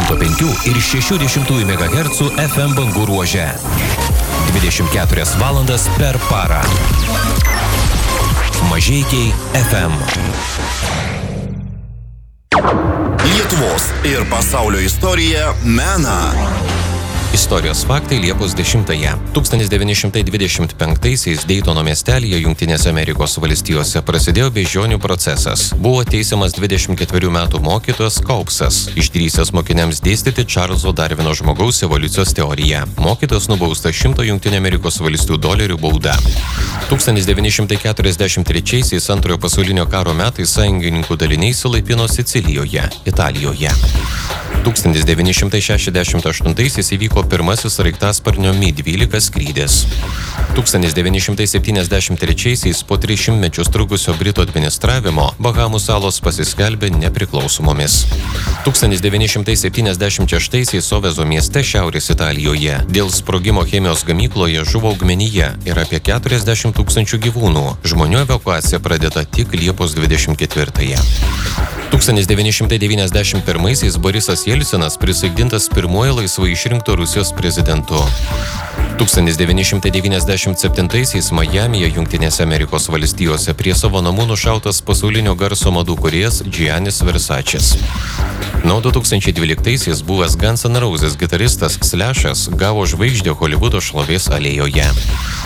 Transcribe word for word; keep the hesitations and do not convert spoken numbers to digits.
šimto penkių ir šešių dešimtųjų megahercų F M bangų ruože. dvidešimt keturias valandas per parą. Mažeikiai F M. Lietuvos ir pasaulio istorija mena. Istorijos faktai Liepos dešimtąją. tūkstantis devyni šimtai dvidešimt penktaisiais Deitono miestelyje Jungtinėse Amerikos valstijose prasidėjo beždžionių procesas. Buvo teisiamas dvidešimt ketverių metų mokytojas Kaupsas, išdrįsęs mokiniams dėstyti Čarlzo Darvino žmogaus evoliucijos teoriją. Mokytojas nubaustas šimto Jungtinių Amerikos valstijų dolerių bauda. tūkstantis devyni šimtai keturiasdešimt trečiaisiais Antrojo pasaulinio karo metais sąjungininkų daliniai sulaipino Sicilijoje, Italijoje. tūkstantis devyni šimtai šešiasdešimt aštuntaisiais įvyko pirmasis sraigtasparnio Mi dvylika skrydis. tūkstantis devyni šimtai septyniasdešimt trečiaisiais po tris šimtmečius trukusio Britų administravimo Bahamų salos pasiskelbė nepriklausomomis. tūkstantis devyni šimtai septyniasdešimt šeštaisiais Sovezo mieste Šiaurės Italijoje dėl sprogimo chemijos gamykloje žuvo augmenija ir apie keturiasdešimt tūkstančių gyvūnų. Žmonių evakuacija pradėta tik Liepos dvidešimt ketvirtąją. tūkstantis devyni šimtai devyniasdešimt pirmaisiais Borisas Jelcinas prisaikdintas pirmuoju laisvai išrinkto Rusijos prezidentu. tūkstantis devyni šimtai devyniasdešimt septintaisiais Majamyje, Jungtinėse Amerikos valstijose prie savo namų nušautas pasaulinio garso madų kūrėjas Giannis Versačes. Nuo du tūkstančiai dvyliktaisiais buvęs Guns N' Roses gitaristas Slashas gavo žvaigždę Holivudo šlovės alėjoje.